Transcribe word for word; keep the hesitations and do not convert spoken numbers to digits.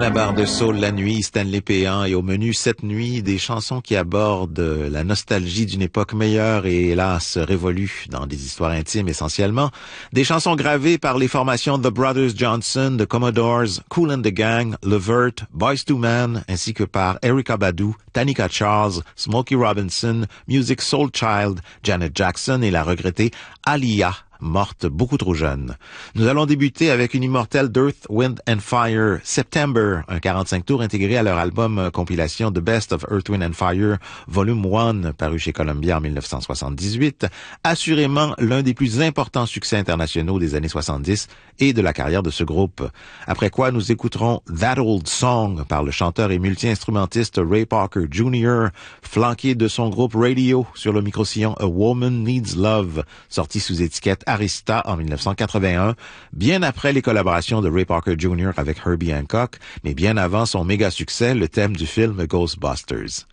la barre de Soul la nuit, Stanley Péan, et au menu cette nuit, des chansons qui abordent la nostalgie d'une époque meilleure et hélas révolue dans des histoires intimes essentiellement, des chansons gravées par les formations The Brothers Johnson, The Commodores, Kool and the Gang, Levert, Boyz two Men, ainsi que par Erykah Badu, Tanika Charles, Smokey Robinson, Musiq Soulchild, Janet Jackson et la regrettée Aaliyah, morte beaucoup trop jeune. Nous allons débuter avec une immortelle d'Earth, Wind and Fire, September, un quarante-cinq tours intégré à leur album compilation The Best of Earth, Wind and Fire, Volume un, paru chez Columbia en dix-neuf cent soixante-dix-huit, assurément l'un des plus importants succès internationaux des années soixante-dix et de la carrière de ce groupe. Après quoi, nous écouterons That Old Song par le chanteur et multi-instrumentiste Ray Parker junior, flanqué de son groupe Radio sur le micro-sillon A Woman Needs Love, sorti sous étiquette Arista en dix-neuf cent quatre-vingt-un, bien après les collaborations de Ray Parker junior avec Herbie Hancock, mais bien avant son méga succès, le thème du film Ghostbusters.